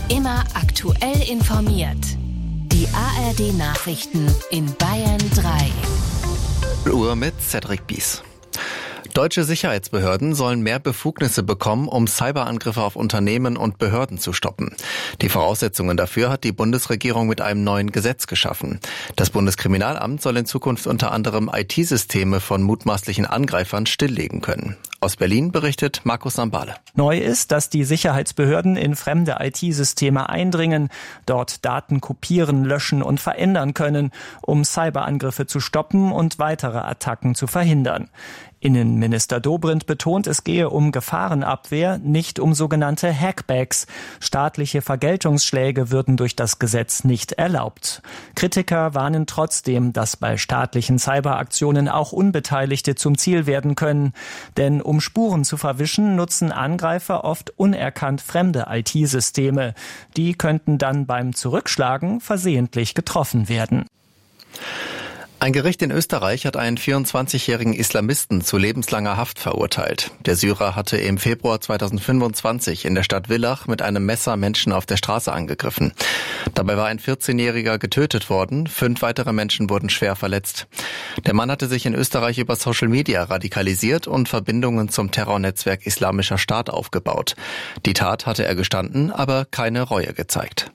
Immer aktuell informiert. Die ARD-Nachrichten in Bayern 3. Uhr mit Cedric Bies. Deutsche Sicherheitsbehörden sollen mehr Befugnisse bekommen, um Cyberangriffe auf Unternehmen und Behörden zu stoppen. Die Voraussetzungen dafür hat die Bundesregierung mit einem neuen Gesetz geschaffen. Das Bundeskriminalamt soll in Zukunft unter anderem IT-Systeme von mutmaßlichen Angreifern stilllegen können. Aus Berlin berichtet Markus Sambale. Neu ist, dass die Sicherheitsbehörden in fremde IT-Systeme eindringen, dort Daten kopieren, löschen und verändern können, um Cyberangriffe zu stoppen und weitere Attacken zu verhindern. Innenminister Dobrindt betont, es gehe um Gefahrenabwehr, nicht um sogenannte Hackbacks. Staatliche Vergeltungsschläge würden durch das Gesetz nicht erlaubt. Kritiker warnen trotzdem, dass bei staatlichen Cyberaktionen auch Unbeteiligte zum Ziel werden können. Denn um Spuren zu verwischen, nutzen Angreifer oft unerkannt fremde IT-Systeme. Die könnten dann beim Zurückschlagen versehentlich getroffen werden. Ein Gericht in Österreich hat einen 24-jährigen Islamisten zu lebenslanger Haft verurteilt. Der Syrer hatte im Februar 2025 in der Stadt Villach mit einem Messer Menschen auf der Straße angegriffen. Dabei war ein 14-Jähriger getötet worden, 5 weitere Menschen wurden schwer verletzt. Der Mann hatte sich in Österreich über Social Media radikalisiert und Verbindungen zum Terrornetzwerk Islamischer Staat aufgebaut. Die Tat hatte er gestanden, aber keine Reue gezeigt.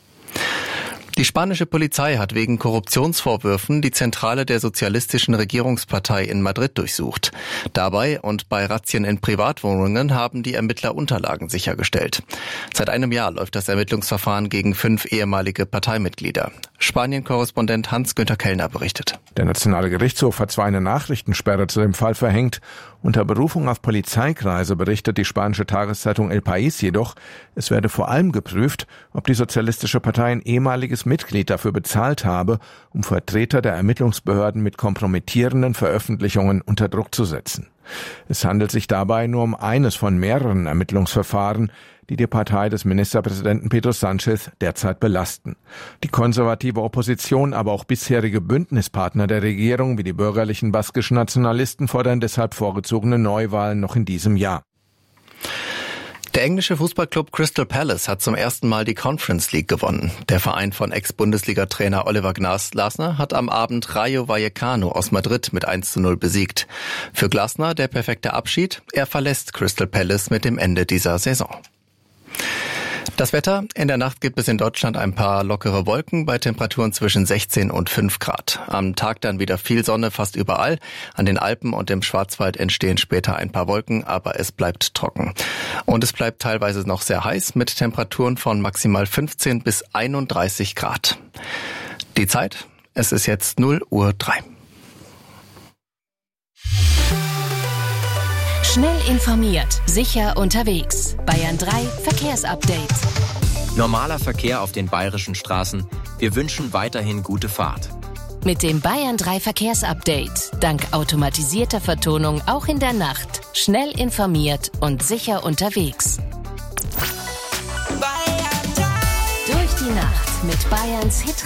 Die spanische Polizei hat wegen Korruptionsvorwürfen die Zentrale der sozialistischen Regierungspartei in Madrid durchsucht. Dabei und bei Razzien in Privatwohnungen haben die Ermittler Unterlagen sichergestellt. Seit einem Jahr läuft das Ermittlungsverfahren gegen 5 ehemalige Parteimitglieder. Spanien-Korrespondent Hans-Günther Kellner berichtet. Der Nationale Gerichtshof hat zwar eine Nachrichtensperre zu dem Fall verhängt. Unter Berufung auf Polizeikreise berichtet die spanische Tageszeitung El País jedoch, es werde vor allem geprüft, ob die Sozialistische Partei ein ehemaliges Mitglied dafür bezahlt habe, um Vertreter der Ermittlungsbehörden mit kompromittierenden Veröffentlichungen unter Druck zu setzen. Es handelt sich dabei nur um eines von mehreren Ermittlungsverfahren, die die Partei des Ministerpräsidenten Pedro Sánchez derzeit belasten. Die konservative Opposition, aber auch bisherige Bündnispartner der Regierung wie die bürgerlichen baskischen Nationalisten fordern deshalb vorgezogene Neuwahlen noch in diesem Jahr. Der englische Fußballclub Crystal Palace hat zum ersten Mal die Conference League gewonnen. Der Verein von Ex-Bundesliga-Trainer Oliver Glasner hat am Abend Rayo Vallecano aus Madrid mit 1:0 besiegt. Für Glasner der perfekte Abschied. Er verlässt Crystal Palace mit dem Ende dieser Saison. Das Wetter: In der Nacht gibt es in Deutschland ein paar lockere Wolken bei Temperaturen zwischen 16 und 5 Grad. Am Tag dann wieder viel Sonne fast überall. An den Alpen und im Schwarzwald entstehen später ein paar Wolken, aber es bleibt trocken. Und es bleibt teilweise noch sehr heiß mit Temperaturen von maximal 15 bis 31 Grad. Die Zeit: Es ist jetzt 0:03 Uhr. Schnell informiert, sicher unterwegs. Bayern 3 Verkehrsupdate. Normaler Verkehr auf den bayerischen Straßen. Wir wünschen weiterhin gute Fahrt. Mit dem Bayern 3 Verkehrsupdate. Dank automatisierter Vertonung auch in der Nacht. Schnell informiert und sicher unterwegs. Durch die Nacht mit Bayerns Hitradio.